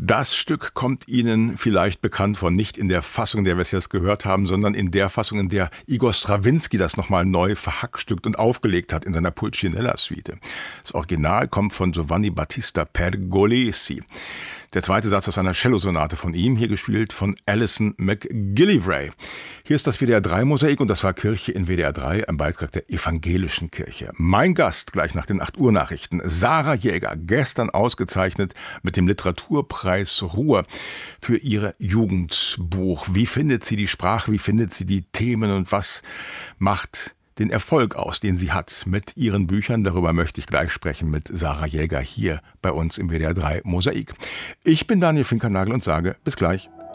Das Stück kommt Ihnen vielleicht bekannt vor, nicht in der Fassung, in der wir es jetzt gehört haben, sondern in der Fassung, in der Igor Strawinski das nochmal neu verhackstückt und aufgelegt hat in seiner Pulcinella-Suite. Das Original kommt von Giovanni Battista Pergolesi. Der zweite Satz aus einer Cellosonate von ihm, hier gespielt von Alison McGillivray. Hier ist das WDR3-Mosaik und das war Kirche in WDR3, ein Beitrag der evangelischen Kirche. Mein Gast gleich nach den 8 Uhr Nachrichten, Sarah Jäger, gestern ausgezeichnet mit dem Literaturpreis Ruhr für ihr Jugendbuch. Wie findet sie die Sprache, wie findet sie die Themen und was macht den Erfolg aus, den sie hat mit ihren Büchern? Darüber möchte ich gleich sprechen mit Sarah Jäger hier bei uns im WDR3 Mosaik. Ich bin Daniel Finkernagel und sage bis gleich.